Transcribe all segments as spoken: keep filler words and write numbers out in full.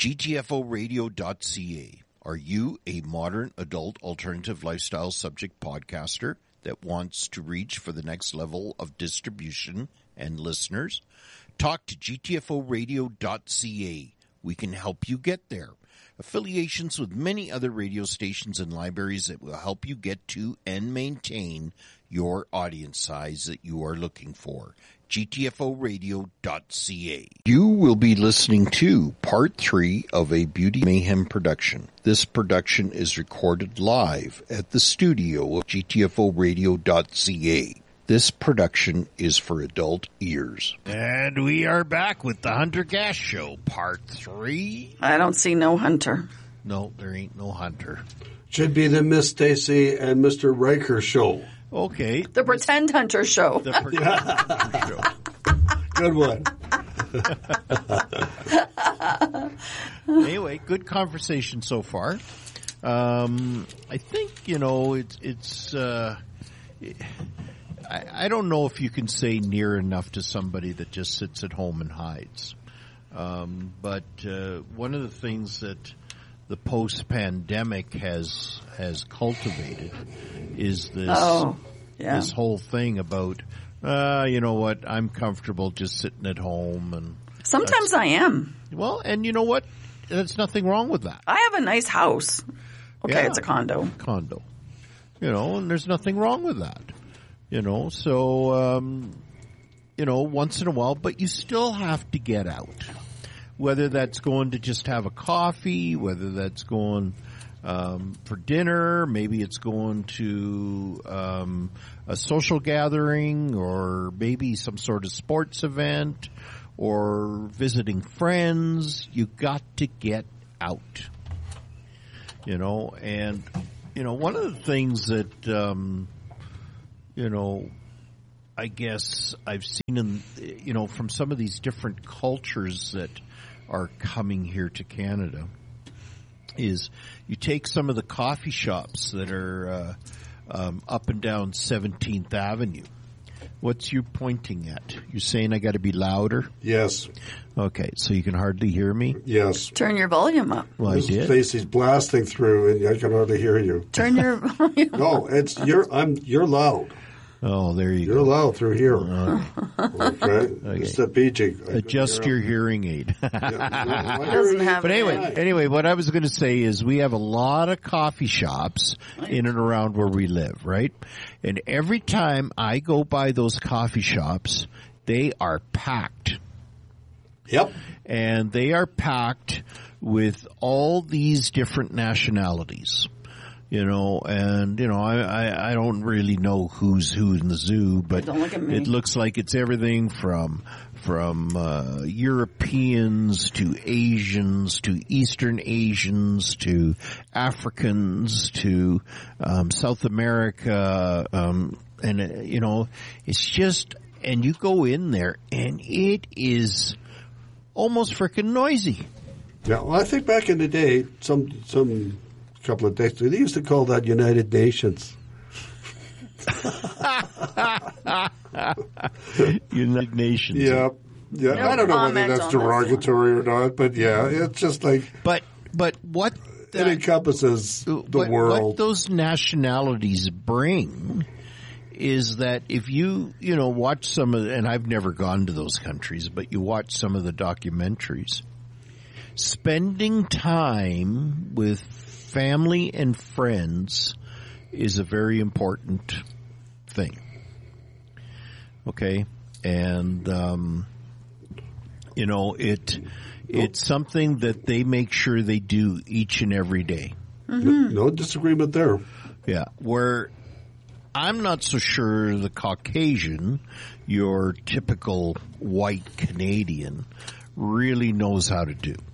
G T F O radio dot C A. Are you a modern adult alternative lifestyle subject podcaster that wants to reach for the next level of distribution and listeners? Talk to G T F O radio dot C A. We can help you get there. Affiliations with many other radio stations and libraries that will help you get to and maintain your audience size that you are looking for. G T F O radio dot C A. You will be listening to part three of a Beauty Mayhem production. This production is recorded live at the studio of G T F O radio dot C A. This production is for adult ears. And we are back with the Hunter Gas Show, part three. I don't see no Hunter. No, there ain't no Hunter. Should be the Miss Stacy and Mister Riker show. Okay. The Pretend Hunter show. The Pretend Hunter show. Good one. Anyway, good conversation so far. Um, I think, you know, it's, it's, uh, it, I, I don't know if you can say near enough to somebody that just sits at home and hides. Um, but, uh, one of the things that the post-pandemic has has cultivated is this oh, yeah. this whole thing about, uh, you know what, I'm comfortable just sitting at home. And sometimes I am. Well, and you know what? There's nothing wrong with that. I have a nice house. Okay, yeah, it's a condo. Condo. You know, and there's nothing wrong with that. You know, so, um, you know, once in a while, but you still have to get out. Whether that's going to just have a coffee, whether that's going um, for dinner, maybe it's going to um, a social gathering, or maybe some sort of sports event, or visiting friends. You got to get out. You know, and, you know, one of the things that, um, you know, I guess I've seen in, you know, from some of these different cultures that are coming here to Canada is you take some of the coffee shops that are uh, um, up and down seventeenth Avenue. What's you pointing at? You're saying I got to be louder? Yes. Okay, so you can hardly hear me? Yes. Turn your volume up. Well, this I did. Stacy's blasting through, and I can hardly hear you. Turn your volume up. No, it's you're I'm you're loud. Oh, there you You're go. You're loud through here. Uh, okay. okay. It's a P G. Adjust your hearing aid. yeah, no, doesn't have but anyway, an anyway, what I was going to say is we have a lot of coffee shops in and around where we live, right? And every time I go by those coffee shops, they are packed. Yep. And they are packed with all these different nationalities. You know, and, you know, I, I, I don't really know who's who in the zoo, but don't look at me. It looks like it's everything from, from, uh, Europeans to Asians to Eastern Asians to Africans to, um, South America, um, and, uh, you know, it's just, and you go in there and it is almost frickin' noisy. Yeah, well, I think back in the day, some, some, couple of days. They used to call that United Nations. United Nations. Yeah. Yeah. No I don't know whether comment that's on derogatory or not, but yeah, it's just like. But, but what. It encompasses the what, world. What those nationalities bring is that if you, you know, watch some of, and I've never gone to those countries, but you watch some of the documentaries, spending time with family and friends is a very important thing. Okay? And, um, you know, it, it's something that they make sure they do each and every day. Mm-hmm. No disagreement there. Yeah. Where I'm not so sure the Caucasian, your typical white Canadian, really knows how to do.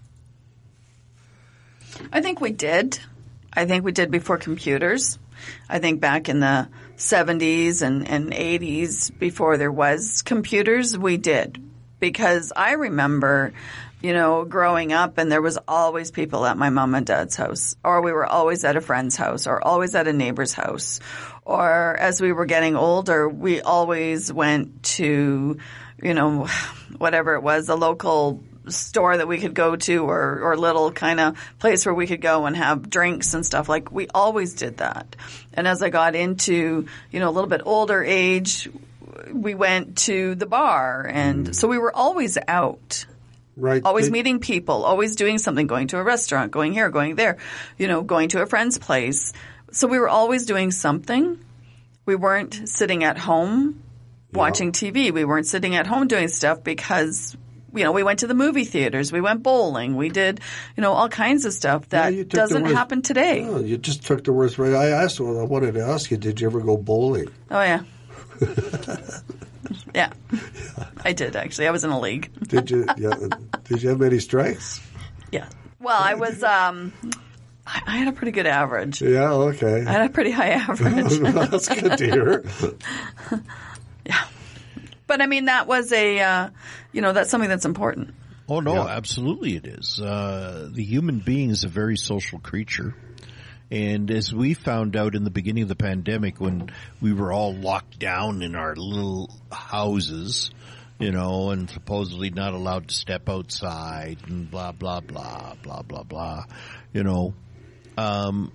I think we did. I think we did before computers. I think back in the seventies and, and eighties, before there was computers, we did. Because I remember, you know, growing up and there was always people at my mom and dad's house. Or we were always at a friend's house or always at a neighbor's house. Or as we were getting older, we always went to, you know, whatever it was, a local store that we could go to or, or little kind of place where we could go and have drinks and stuff. Like, we always did that. And as I got into, you know, a little bit older age, we went to the bar. And mm. so we were always out. Right. Always they, meeting people, always doing something, going to a restaurant, going here, going there, you know, going to a friend's place. So we were always doing something. We weren't sitting at home watching T V. We weren't sitting at home doing stuff because, you know, we went to the movie theaters. We went bowling. We did, you know, all kinds of stuff that yeah, doesn't words, happen today. Oh, you just took the words right. I asked, well, I wanted to ask you, did you ever go bowling? Oh, yeah. Yeah, I did actually. I was in a league. Did you? Yeah. Did you have many strikes? Yeah. Well, I was. Um, I, I had a pretty good average. Yeah. Okay. I had a pretty high average. That's good to hear. Yeah, but I mean that was a, uh, you know, that's something that's important. Oh no, yeah. absolutely it is. Uh, the human being is a very social creature. And as we found out in the beginning of the pandemic when we were all locked down in our little houses, you know, and supposedly not allowed to step outside and blah, blah, blah, blah, blah, blah, you know, um,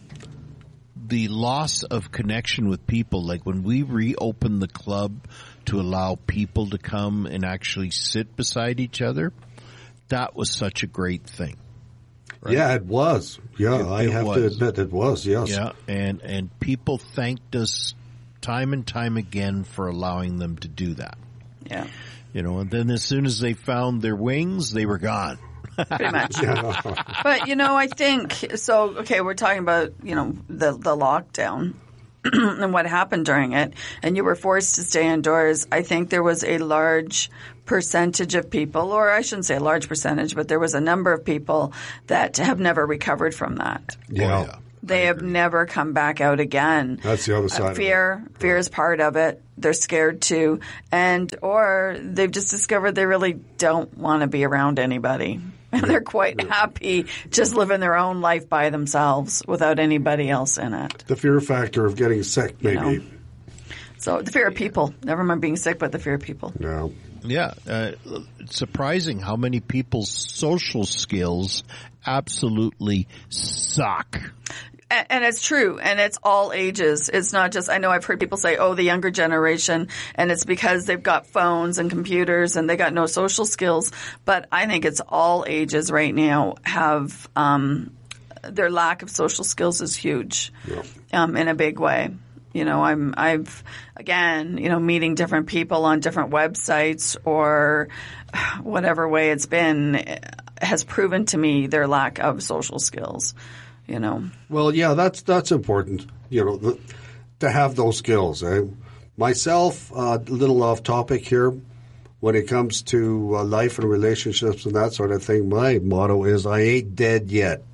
the loss of connection with people, like when we reopened the club to allow people to come and actually sit beside each other, that was such a great thing. Right? Yeah, it was. Yeah, it, I it have was. to admit it was, yes. Yeah, and, and people thanked us time and time again for allowing them to do that. Yeah. You know, and then as soon as they found their wings, they were gone. Pretty much. But, you know, I think, so, okay, we're talking about, you know, the, the lockdown and what happened during it, and you were forced to stay indoors. I think there was a large percentage of people, or I shouldn't say a large percentage, but there was a number of people that have never recovered from that. Yeah. Oh, yeah. They have never come back out again. That's the other side uh, fear, of it. Fear is part of it. They're scared too. And, or they've just discovered they really don't want to be around anybody. And they're quite happy just living their own life by themselves without anybody else in it. The fear factor of getting sick, maybe. You know? So the fear of people. Never mind being sick, but the fear of people. No. Yeah. Uh, it's surprising how many people's social skills absolutely suck. And, and it's true. And it's all ages. It's not just, I know I've heard people say, oh, the younger generation, and it's because they've got phones and computers and they got no social skills. But I think it's all ages right now have, um, their lack of social skills is huge, yeah. um, in a big way. You know, I'm, I've, again, you know, meeting different people on different websites or whatever way it's been has proven to me their lack of social skills, you know. Well, yeah, that's, that's important, you know, the, to have those skills. Eh? Myself, a uh, little off topic here, when it comes to uh, life and relationships and that sort of thing, my motto is I ain't dead yet.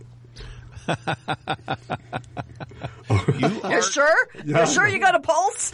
You are, You're sure? Yeah. You're sure you got a pulse?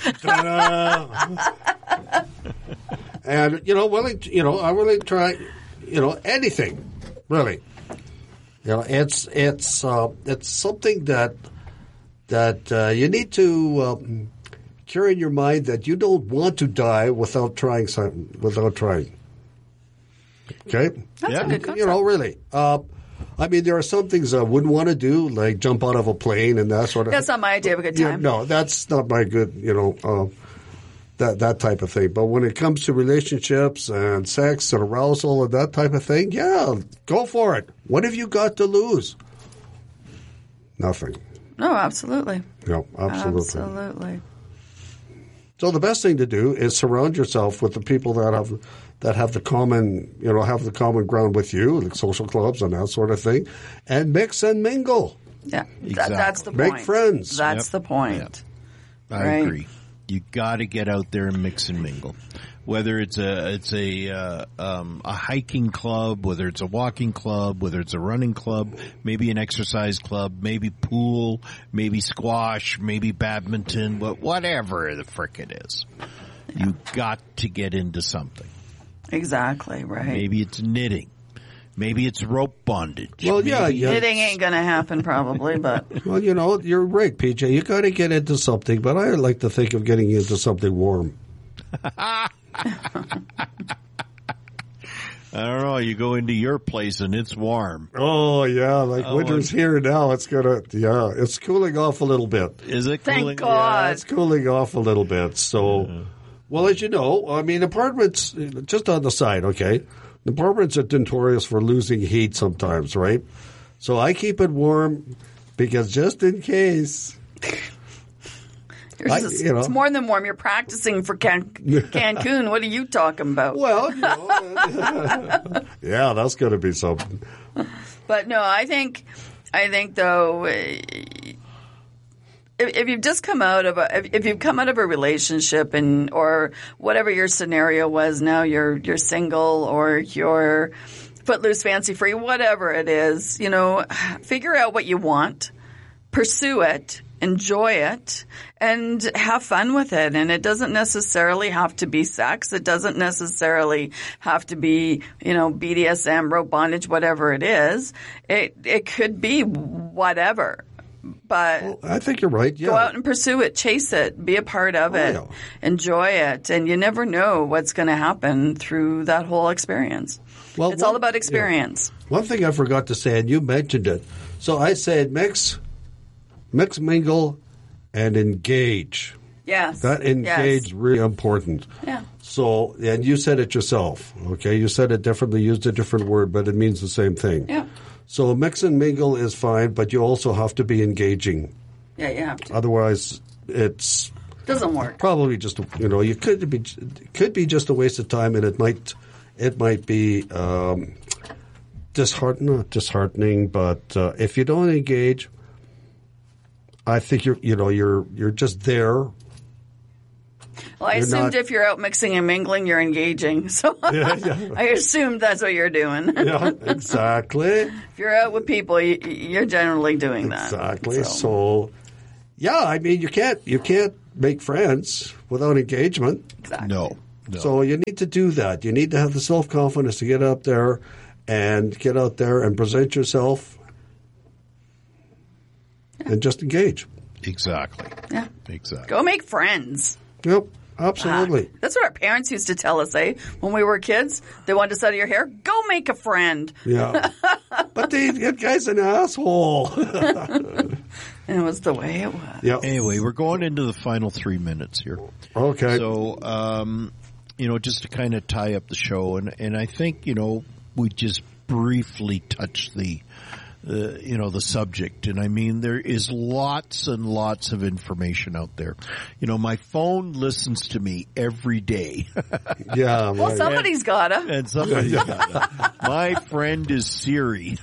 And, you know, willing to, you know, I really try, you know, anything, really. You know, it's, it's, uh, it's something that, that, uh, you need to, um, carry in your mind that you don't want to die without trying something, without trying. Okay? That's yeah. a good concept. You know, really. Uh, I mean, there are some things I wouldn't want to do, like jump out of a plane and that sort of. That's not my idea of a good time. Yeah, no, that's not my good, you know, uh, that that type of thing. But when it comes to relationships and sex and arousal and that type of thing, yeah, go for it. What have you got to lose? Nothing. No, absolutely. No, absolutely. Absolutely. So the best thing to do is surround yourself with the people that have that have the common, you know, have the common ground with you, like social clubs and that sort of thing, and mix and mingle. Yeah, exactly. that, that's the point. Make friends. That's yep. the point. Yep. I right? agree. You got to get out there and mix and mingle. Whether it's a it's a uh, um, a hiking club, whether it's a walking club, whether it's a running club, maybe an exercise club, maybe pool, maybe squash, maybe badminton, but whatever the frick it is, yeah. You got to get into something. Exactly right. Maybe it's knitting. Maybe it's rope bondage. Well, Maybe yeah, yeah. Knitting ain't going to happen probably, but. Well, you know, you're right, P J. You got to get into something, but I like to think of getting into something warm. I don't know. You go into your place and it's warm. Oh yeah, like Oh, winter's here now. It's gonna, yeah, it's cooling off a little bit. Is it Thank cooling? God. Yeah, it's cooling off a little bit. So, well, as you know, I mean, apartments, just on the side, okay, apartments are notorious for losing heat sometimes, right? So I keep it warm because just in case. Yours I- is- you know. It's more than warm. You're practicing for Can- Cancun. What are you talking about? Well, you know, yeah, that's going to be something. But no, I think, I think though, eh, if, if you've just come out of a, if, if you've come out of a relationship and or whatever your scenario was, now you're you're single or you're footloose, fancy free, whatever it is, you know, figure out what you want, pursue it. Enjoy it and have fun with it. And it doesn't necessarily have to be sex. It doesn't necessarily have to be, you know, B D S M, rope bondage, whatever it is. It it could be whatever. But Well, I think you're right. Yeah. go out and pursue it, chase it, be a part of Oh, it, yeah. enjoy it. And you never know what's going to happen through that whole experience. Well, It's one- all about experience. yeah. One thing I forgot to say, and you mentioned it. So I said mix, mix, mingle, and engage. Yes. That engage Yes. really important. Yeah. So, and you said it yourself, okay? You said it differently, used a different word, but it means the same thing. Yeah. So mix and mingle is fine, but you also have to be engaging. Yeah, you have to. Otherwise, it's Doesn't work. probably just, you know, you could be could be just a waste of time, and it might it might be um, disheartening, not disheartening, but uh, if you don't engage, I think you're you know you're you're just there. Well, I You're assumed not- if you're out mixing and mingling, you're engaging. So Yeah, yeah. I assumed that's what you're doing. Yeah, exactly. If you're out with people, you, you're generally doing that. Exactly. So, yeah, I mean, you can't you can't make friends without engagement. Exactly. No. No. So you need to do that. You need to have the self confidence to get up there and get out there and present yourself and just engage. Exactly. Yeah. Exactly. Go make friends. Yep, absolutely. Ah, that's what our parents used to tell us, eh? When we were kids, they wanted to set your hair. Go make a friend. Yeah, but the that guy's an asshole. And it was the way it was. Yeah. Anyway, we're going into the final three minutes here. Okay. So, um, you know, just to kind of tie up the show, and, and I think, you know, we just briefly touched the, uh, you know, the subject. And I mean, there is lots and lots of information out there. You know, my phone listens to me every day. Yeah. Well, right. somebody's gotta. And somebody's got it. My friend is Siri.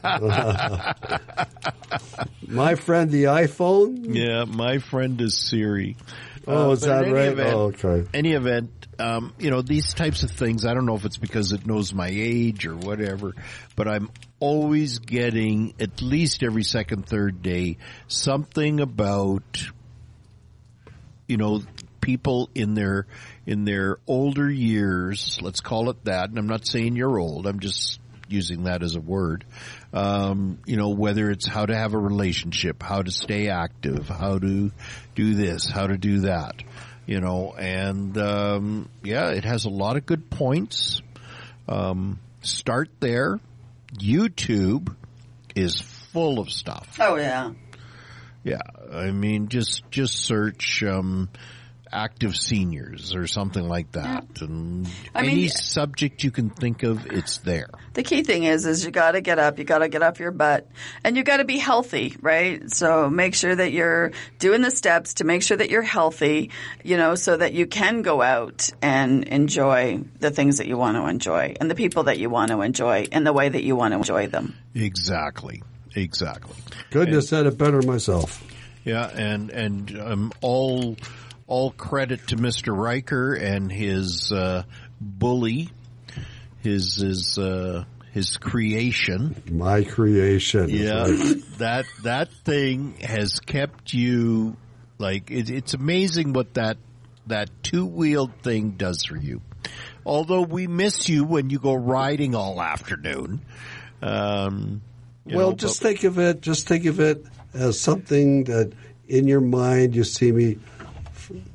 My friend, the iPhone. Yeah, my friend is Siri. Oh, Uh, is but that in any right? event- Oh, okay. Any event, um, you know, these types of things, I don't know if it's because it knows my age or whatever, but I'm always getting, at least every second, third day, something about, you know, people in their, in their older years, let's call it that, and I'm not saying you're old, I'm just using that as a word, um, you know, whether it's how to have a relationship, how to stay active, how to do this, how to do that, you know, and, um, yeah, it has a lot of good points. Um, start there. YouTube is full of stuff. Oh, yeah. Yeah. I mean, just, just search, um, active seniors or something like that. And I any mean- subject you can think of, it's there. The key thing is, is you gotta get up, you gotta get off your butt, and you gotta be healthy, right? So make sure that you're doing the steps to make sure that you're healthy, you know, so that you can go out and enjoy the things that you want to enjoy and the people that you want to enjoy and the way that you want to enjoy them. Exactly. Exactly. Couldn't have said it better myself. Yeah. And, and, um, all, all credit to Mister Riker and his, uh, bully, his, his, uh, his creation. My creation. Yeah, Right. that that thing has kept you like it, it's amazing what that that two wheeled thing does for you. Although we miss you when you go riding all afternoon. Um, you Well, know, just but- think of it. Just think of it as something that in your mind you see me f-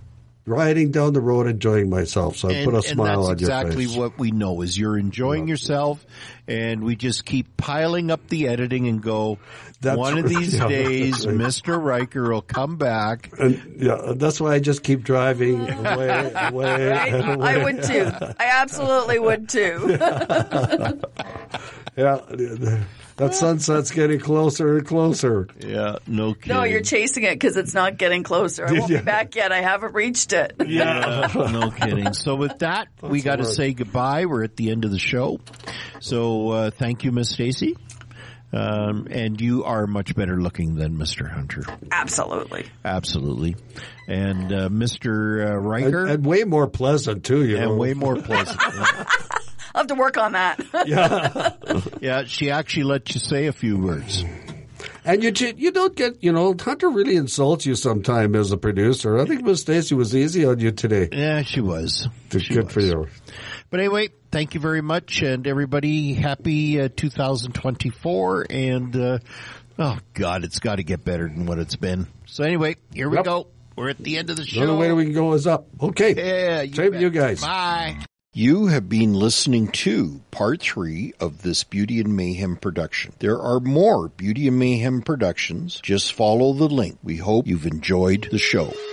riding down the road enjoying myself. So I And, put a and smile that's on your exactly face. what we know is you're enjoying yourself, and we just keep piling up the editing and go, That's one of right. these Yeah, days, that's right. Mister Riker will come back. And yeah, that's why I just keep driving away, away, and away. I would too. I absolutely would too. Yeah, that sunset's getting closer and closer. Yeah, no kidding. No, you're chasing it because it's not getting closer. I won't Yeah. be back yet. I haven't reached it. Yeah, no kidding. So with that, we got to right. say goodbye. We're at the end of the show. So uh, thank you, Miss Stacy. Um, and you are much better looking than Mister Hunter. Absolutely. Absolutely. And uh, Mister Uh, And, Riker, and way more pleasant too, you and know. way more pleasant. Yeah. I'll have to work on that. Yeah. Yeah, she actually let you say a few words. And you ju- you don't get, you know, Hunter really insults you sometime as a producer. I think Miss Stacy was easy on you today. Yeah, she was. She Good was. for you. But anyway, thank you very much, and everybody, happy uh, two thousand twenty-four, and uh, oh God, it's got to get better than what it's been. So anyway, here we Yep. go. We're at the end of the The show. only way we can go is up. Okay. Yeah, you Same bet. to you guys. Bye. You have been listening to part three of this Beauty and Mayhem production. There are more Beauty and Mayhem productions. Just follow the link. We hope you've enjoyed the show.